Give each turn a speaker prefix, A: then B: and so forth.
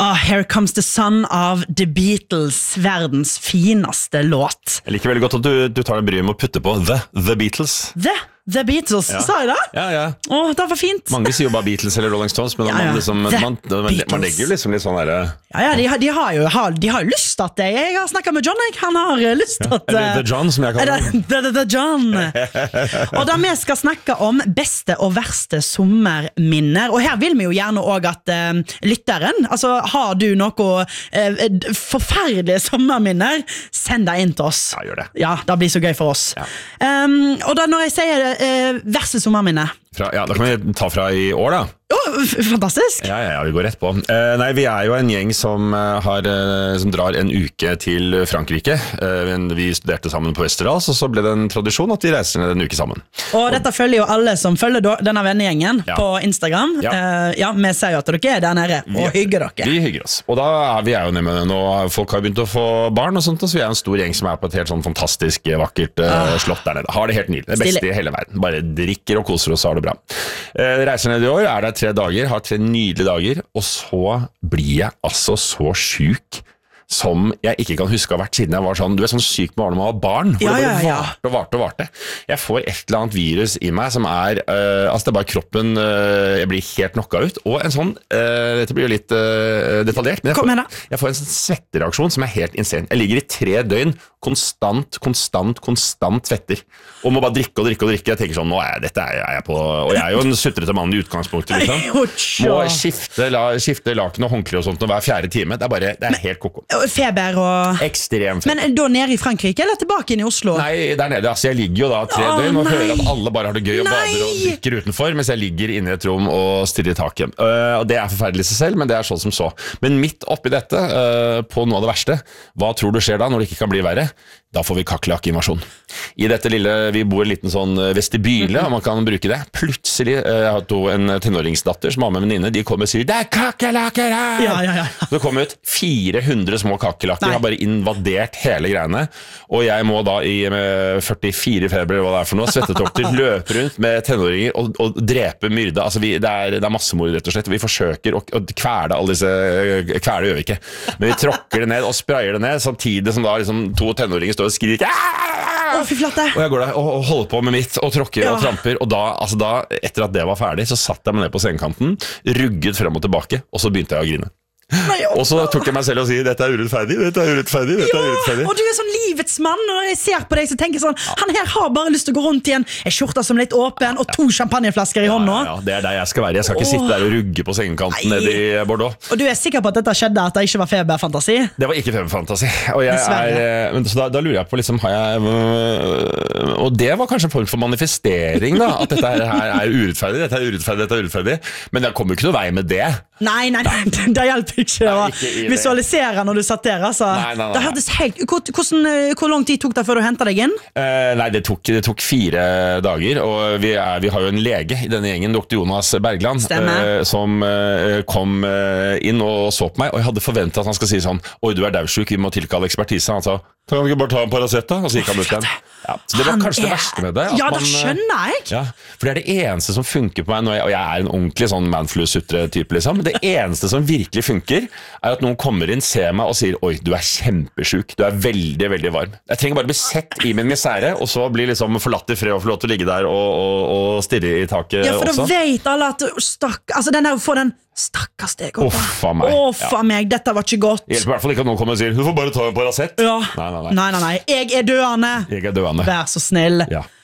A: Here Comes the Sun av The Beatles, verdens fineste låt.
B: Jeg liker veldig godt at du tar deg bryet med å putte på The Beatles.
A: The Beatles, sa jeg det?
B: Ja.
A: Det var fint.
B: Mange sier jo bare Beatles eller Rolling Stones, men man legger jo liksom litt sånn der...
A: Ja, de har jo lyst til at jeg har snakket med John, han har lyst til at...
B: The John, som jeg kaller det.
A: The John. Og da vi skal snakke om beste og verste sommerminner, og her vil vi jo gjerne også at lytteren, altså har du noe forferdelige sommerminner, send deg inn til oss.
B: Ja, gjør det.
A: Ja, det blir så gøy for oss.
B: Ja.
A: Og da når jeg sier verste sommerminne.
B: Da kan vi ta fra i år da.
A: Fantastisk.
B: Ja, vi går rett på. Nei, vi jo en gjeng som drar en uke til Frankrike. Vi studerte sammen på Westerdals, og så ble det en tradisjon at vi reiser ned en uke sammen.
A: Og dette følger jo alle som følger denne vennegjengen på Instagram. Vi ser jo at dere der nede og hygger dere.
B: Vi hygger oss. Og da vi jo nede med det nå. Folk har begynt å få barn og sånt, så vi en stor gjeng som på et helt sånn fantastisk, vakkert slott der nede. Har det helt nydelig. Det beste i hele verden. Bare drikker og koser oss, har det bra. Reiser ned i år, det 3 dager, har 3 nydelige dager, og så blir jeg altså så syk som jeg ikke kan huske å ha vært siden jeg var sånn, du sånn syk med å ha barn, hvor det bare varte. Jeg får et eller annet virus i meg som altså det bare kroppen, jeg blir helt knocka ut, og en sånn, dette blir jo litt detaljert, men jeg får en sånn svettereaksjon som helt insane. Jeg ligger i 3 døgn, konstant svetter, og må bare drikke. Jeg tenker sånn, nå dette jeg på, og jeg jo en sutrete mann i utgangspunktet, liksom. Må skifte laken og håndkle og sånt hver 4. time, det helt koko.
A: Feber og...
B: Ekstrem feber.
A: Men da nede i Frankrike, eller tilbake inn i Oslo?
B: Nei, der nede, altså jeg ligger jo da 3 døgn og hører at alle bare har det gøy og bader og drikker utenfor, mens jeg ligger inne i et rom og stirrer i taket. Og det forferdelig i seg selv, men det sånn som så. Men midt oppi dette, på noe av det verste, hva tror du skjer da når det ikke kan bli verre? Da får vi kakerlakk-invasjon. I dette lille, vi bor i en liten sånn vestibyle, om man kan bruke det. Plutselig, jeg har en tenåringsdatter som har med venninne, de kommer og sier, det kakerlakker her!
A: Ja.
B: Så kommer ut 400 små kakerlakker, har bare invadert hele greiene, og jeg må da i 44 feber, hva det for noe, svettetokter, løpe rundt med tenåringer og drepe myrde. Altså det masse mord, rett og slett. Vi forsøker å kvele alle disse, kvele gjør vi ikke, men vi tråkker det ned og sprayer det ned, samtidig som da liksom 2 tenåringer og skriker
A: fy flate.
B: Og jeg går der og holder på med mitt og tråkker og tramper, og da, etter at det var ferdig, så satt jeg meg ned på sengekanten, rugget frem og tilbake, og så begynte jeg å grine. Og så tok jeg meg selv og sier, dette urettferdig.
A: Og du sånn livets mann, og når jeg ser på deg så tenker jeg sånn, han her har bare lyst til å gå rundt i en skjorta som litt åpen, og 2 champagneflasker i hånda.
B: Ja, det der jeg skal være. Jeg skal ikke sitte der og rugge på sengekanten nede i Bordeaux.
A: Og du sikker på at dette skjedde, at det ikke var feberfantasi? Det
B: var ikke feberfantasi. Og så da lurer jeg på, liksom, og det var kanskje en form for manifestering da, at dette her urettferdig, dette er urettferdig, men det kommer jo ikke noe vei med det.
A: Nei, det hjelper ikke å visualisere når du satt der, altså.
B: Nei.
A: Det hørtes helt... Hvor lang tid tok det før du hentet deg inn?
B: Nei, det tok 4 dager, og vi har jo en lege i denne gjengen, Dr. Jonas Bergland, som kom inn og så på meg, og jeg hadde forventet at han skal si sånn, oi, du daudsjuk, vi må tilkalle ekspertise. Han sa, kan vi ikke bare ta en Paracet da? Og så gikk han ut igjen. Ja, så det var kanskje det verste med det.
A: Ja, det skjønner jeg.
B: Ja, for det det eneste som funker på meg, og jeg en ordentlig sånn manflu-sutre-type liksom, det eneste som virkelig funker, at noen kommer inn, ser meg og sier, oi, du kjempesjuk, du veldig, veldig varm. Jeg trenger bare bli sett i min misære, og så bli liksom forlatt i fred og få lov til å ligge der og stirre i taket også.
A: Ja, for da vet alle at den der får den stakkars deg.
B: Uffa meg.
A: Dette var ikke godt.
B: Det hjelper i hvert fall ikke at noen kommer og sier, du får bare ta en Paracet.
A: Nei. Jeg er døende.
B: Jeg er døende.
A: Vær så snill.
B: Ja.